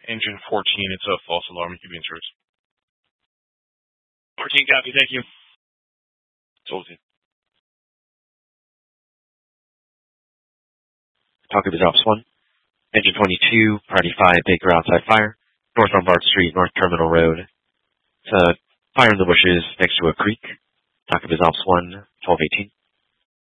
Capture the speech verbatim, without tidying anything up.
engine fourteen, it's a false alarm. You can be insured. fourteen copy, thank you. Sold it. Talk of the Ops one. Engine twenty-two, Party five, Baker outside fire. North on Bart Street, North Terminal Road. It's a fire in the bushes next to a creek. Talk of his Ops one, twelve eighteen.